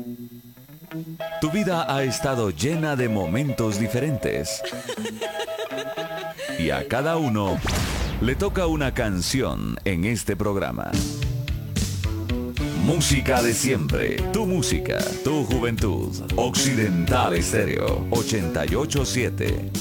Tu vida ha estado llena de momentos diferentes. Y a cada uno le toca una canción en este programa. Música de siempre. Tu música, tu juventud. Occidental Estéreo 88.7.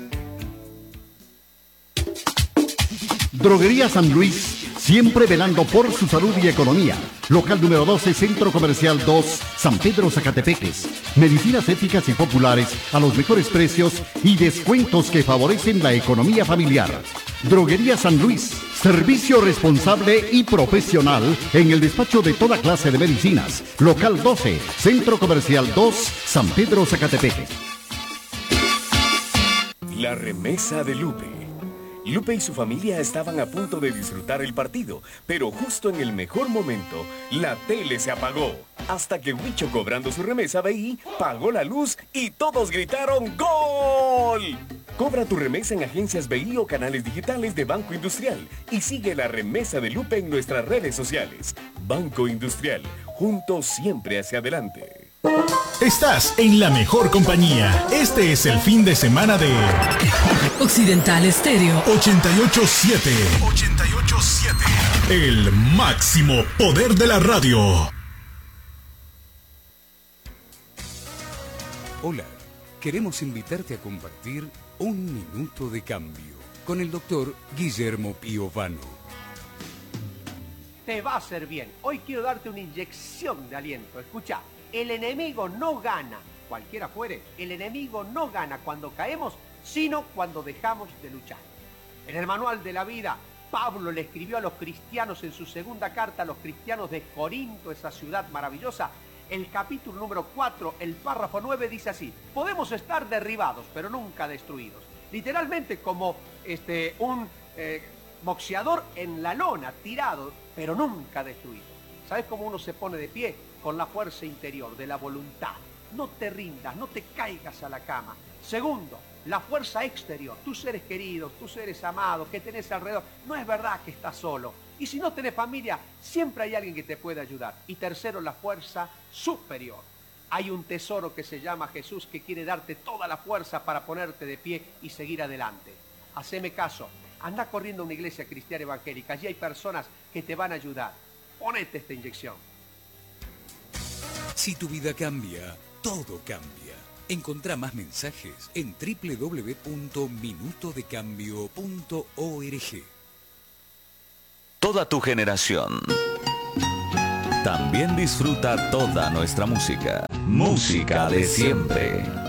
Droguería San Luis, siempre velando por su salud y economía. Local número 12, Centro Comercial 2, San Pedro, Zacatepeques. Medicinas éticas y populares a los mejores precios y descuentos que favorecen la economía familiar. Droguería San Luis, servicio responsable y profesional en el despacho de toda clase de medicinas. Local 12, Centro Comercial 2, San Pedro, Zacatepeques. La remesa de Lupe. Lupe y su familia estaban a punto de disfrutar el partido, pero justo en el mejor momento, la tele se apagó. Hasta que Huicho, cobrando su remesa BI, pagó la luz y todos gritaron ¡Gol! Cobra tu remesa en agencias BI o canales digitales de Banco Industrial y sigue la remesa de Lupe en nuestras redes sociales. Banco Industrial, juntos siempre hacia adelante. Estás en la mejor compañía. Este es el fin de semana de Occidental Estéreo 88.7. 88.7. El máximo poder de la radio. Hola, queremos invitarte a compartir un minuto de cambio con el doctor Guillermo Piovano. Te va a hacer bien. Hoy quiero darte una inyección de aliento. Escucha. El enemigo no gana, cualquiera fuere, el enemigo no gana cuando caemos, sino cuando dejamos de luchar. En el manual de la vida, Pablo le escribió a los cristianos en su segunda carta a los cristianos de Corinto, esa ciudad maravillosa, el capítulo número 4, el párrafo 9 dice así: podemos estar derribados, pero nunca destruidos. Literalmente como un boxeador en la lona, tirado, pero nunca destruido. ¿Sabes cómo uno se pone de pie? Con la fuerza interior de la voluntad. No te rindas, no te caigas a la cama. Segundo, la fuerza exterior. Tus seres queridos, tus seres amados que tenés alrededor. No es verdad que estás solo. Y si no tenés familia, siempre hay alguien que te puede ayudar. Y tercero, la fuerza superior. Hay un tesoro que se llama Jesús que quiere darte toda la fuerza para ponerte de pie y seguir adelante. Haceme caso. Anda corriendo a una iglesia cristiana evangélica. Allí hay personas que te van a ayudar. Ponete esta inyección. Si tu vida cambia, todo cambia. Encontrá más mensajes en www.minutodecambio.org. Toda tu generación también disfruta toda nuestra música. Música de siempre.